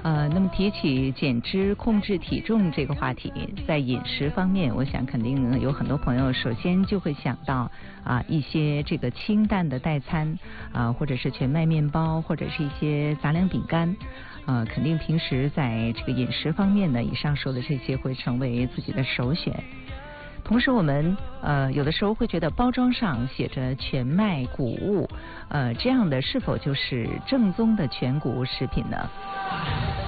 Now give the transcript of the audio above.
那么提起减脂、控制体重这个话题，在饮食方面，我想肯定有很多朋友首先就会想到一些这个清淡的代餐或者是全麦面包，或者是一些杂粮饼干。肯定平时在这个饮食方面呢，以上说的这些会成为自己的首选。同时我们有的时候会觉得包装上写着全麦谷物，这样的是否就是正宗的全谷物食品呢？